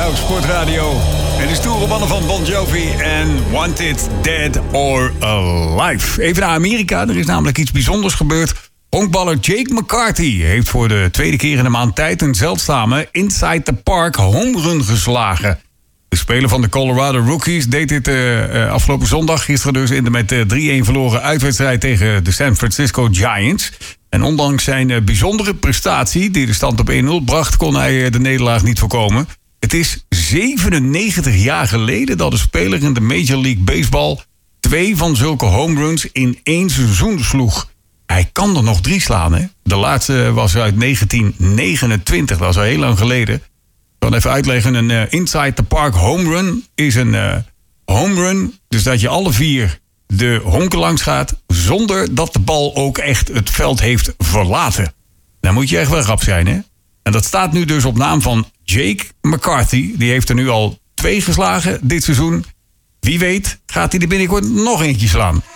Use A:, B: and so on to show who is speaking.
A: jouw sportradio. En de stoere mannen van Bon Jovi en Wanted, Dead or Alive. Even naar Amerika, er is namelijk iets bijzonders gebeurd. Honkballer Jake McCarthy heeft voor de tweede keer in een maand tijd een zeldzame Inside the Park home run geslagen. De speler van de Colorado Rockies deed dit afgelopen zondag. Gisteren dus in de met 3-1 verloren uitwedstrijd tegen de San Francisco Giants. En ondanks zijn bijzondere prestatie, die de stand op 1-0 bracht, kon hij de nederlaag niet voorkomen. Het is 97 jaar geleden dat een speler in de Major League Baseball 2 van zulke home runs in 1 seizoen sloeg. Hij kan er nog 3 slaan, hè? De laatste was uit 1929, dat is al heel lang geleden. Ik kan even uitleggen, een Inside the Park home run is een home run. Dus dat je alle 4 de honken langs gaat zonder dat de bal ook echt het veld heeft verlaten. Dan moet je echt wel rap zijn, hè? En dat staat nu dus op naam van Jake McCarthy. Die heeft er nu al 2 geslagen dit seizoen. Wie weet gaat hij er binnenkort nog eentje slaan.